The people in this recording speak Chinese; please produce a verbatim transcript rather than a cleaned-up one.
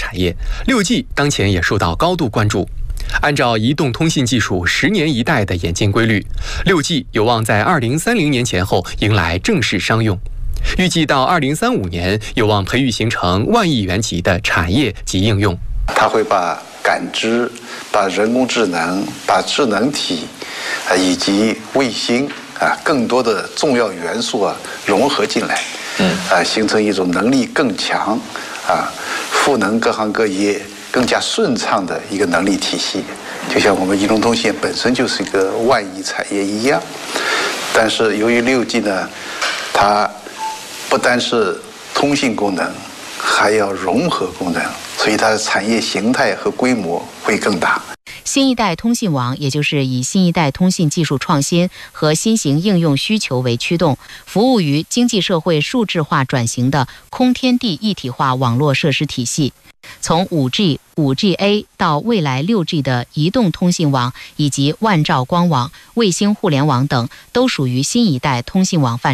产业，六 G 当前也受到高度关注。按照移动通信技术十年一代的演进规律，六 G 有望在二零三零年前后迎来正式商用。预计到二零三五年，有望培育形成万亿元级的产业及应用。 它会把感知、把人工智能、把智能体啊以及卫星啊更多的重要元素啊融合进来，嗯啊形成一种能力更强啊赋能各行各业更加顺畅的一个能力体系。就像我们移动通信本身就是一个万亿产业一样，但是由于六 G 呢，它不单是通信功能，还要融合功能，所以它的产业形态和规模会更大。 新一代通信网，也就是以新一代通信技术创新和新型应用需求为驱动，服务于经济社会数字化转型的空天地一体化网络设施体系。从 五 G、五 G A 到未来 六 G 的移动通信网以及万兆光网、卫星互联网等，都属于新一代通信网范畴。